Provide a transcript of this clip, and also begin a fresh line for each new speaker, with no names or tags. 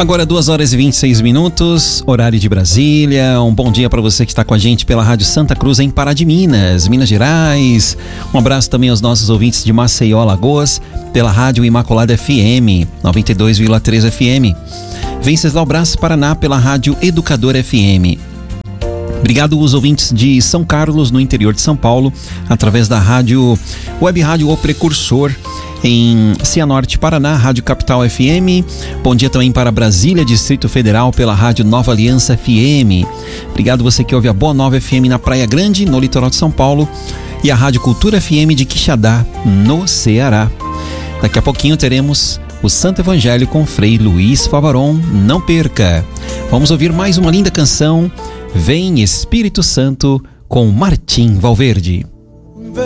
Agora 2h26, horário de Brasília. Um bom dia para você que está com a gente pela Rádio Santa Cruz em Pará de Minas, Minas Gerais. Um abraço também aos nossos ouvintes de Maceió, Alagoas, pela Rádio Imaculada FM, 92,3 FM. Venceslau Brás, Paraná, pela Rádio Educador FM. Obrigado aos ouvintes de São Carlos, no interior de São Paulo, através da Web Rádio O Precursor, em Cianorte, Paraná, Rádio Capital FM. Bom dia também para Brasília, Distrito Federal, pela Rádio Nova Aliança FM. Obrigado você que ouve a Boa Nova FM na Praia Grande, no litoral de São Paulo, e a Rádio Cultura FM de Quixadá, no Ceará. Daqui a pouquinho teremos o Santo Evangelho com Frei Luiz Favaron. Não perca! Vamos ouvir mais uma linda canção, Vem Espírito Santo, com Martim Valverde.